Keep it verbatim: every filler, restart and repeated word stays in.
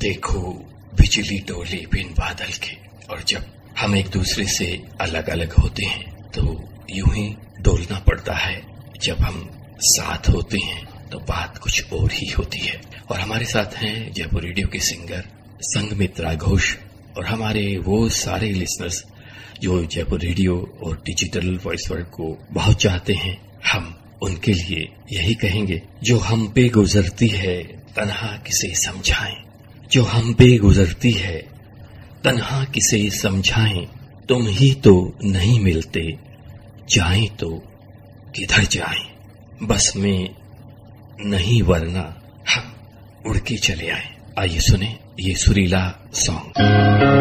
देखो बिजली डोले बिन बादल के। और जब हम एक दूसरे से अलग अलग होते हैं तो यूं ही डोलना पड़ता है। जब हम साथ होते हैं तो बात कुछ और ही होती है। और हमारे साथ हैं जयपुर रेडियो के सिंगर संघमित्रा घोष और हमारे वो सारे लिसनर्स जो जयपुर रेडियो और डिजिटल वॉइस वर्ल्ड को बहुत चाहते हैं। हम उनके लिए यही कहेंगे, जो हम पे गुजरती है तन्हा किसे समझाएं, जो हम पे गुजरती है तन्हा किसे समझाएं। तुम ही तो नहीं मिलते, जाएं तो किधर जाएं। बस में नहीं वरना हम उड़ के चले आए। आइए सुने ये सुरीला सॉन्ग।